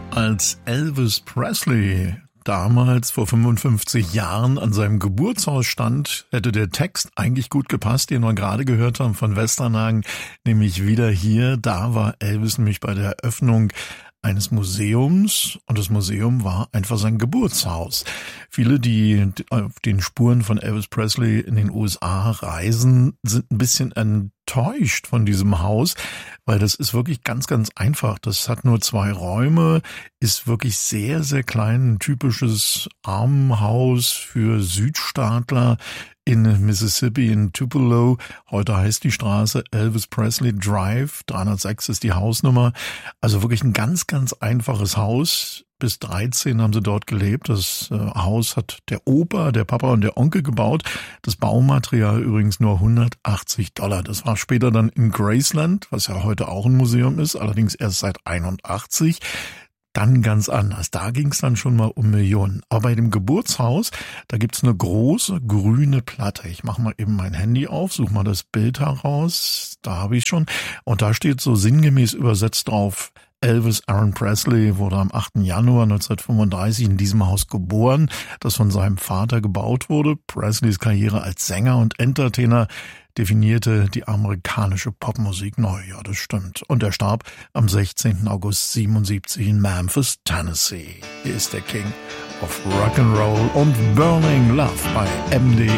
Als Elvis Presley damals vor 55 Jahren an seinem Geburtshaus stand, hätte der Text eigentlich gut gepasst, den wir gerade gehört haben von Westernhagen, nämlich wieder hier. Da war Elvis nämlich bei der Eröffnung eines Museums und das Museum war einfach sein Geburtshaus. Viele, die auf den Spuren von Elvis Presley in den USA reisen, sind ein bisschen enttäuscht von diesem Haus, weil das ist wirklich ganz, ganz einfach. Das hat nur 2 Räume, ist wirklich sehr, sehr klein, ein typisches Armenhaus für Südstaatler in Mississippi, in Tupelo. Heute heißt die Straße Elvis Presley Drive, 306 ist die Hausnummer. Also wirklich ein ganz, ganz einfaches Haus. Bis 13 haben sie dort gelebt. Das Haus hat der Opa, der Papa und der Onkel gebaut. Das Baumaterial übrigens nur $180. Das war später dann in Graceland, was ja heute auch ein Museum ist, allerdings erst seit 81. Dann ganz anders. Da ging es dann schon mal um Millionen. Aber bei dem Geburtshaus, da gibt's eine große grüne Platte. Ich mache mal eben mein Handy auf, suche mal das Bild heraus. Da habe ich schon. Und da steht so sinngemäß übersetzt drauf: Elvis Aaron Presley wurde am 8. Januar 1935 in diesem Haus geboren, das von seinem Vater gebaut wurde. Presleys Karriere als Sänger und Entertainer definierte die amerikanische Popmusik neu. Ja, das stimmt. Und er starb am 16. August 77 in Memphis, Tennessee. Hier ist der King of Rock'n'Roll und Burning Love bei MDR